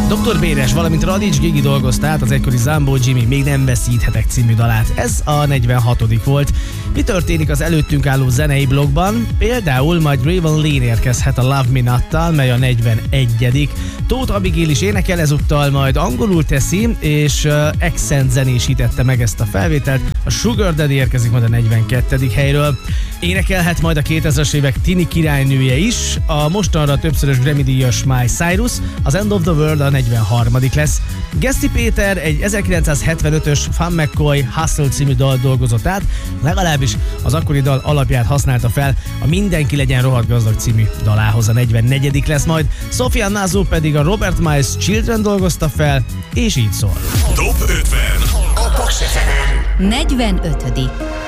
Dr. Béres, valamint Radics Gigi dolgozta át az egykori Zambó Jimmy Még nem veszíthetek című dalát. Ez a 46. volt. Mi történik az előttünk álló zenei blogban? Például majd Raven Lane érkezhet a Love Me Not-tal, mely a 41. Tóth Abigail is énekel ezúttal, majd angolul teszi, és Accent zenésítette meg ezt a felvételt. A Sugar Daddy érkezik majd a 42. helyről. Énekelhet majd a 2000-es évek tini királynője is, a mostanra többszörös Grammy-díjas Miley Cyrus, az End of the World a 43. lesz. Geszti Péter egy 1975-ös Fun McCoy Hustle című dal dolgozott át, legalábbis az akkori dal alapját használta fel a Mindenki legyen rohadt gazdag című dalához, a 44. lesz majd. Sofia Nazo pedig a Robert Miles Children dolgozta fel, és így szól. Top 50. A Paks FM. 45.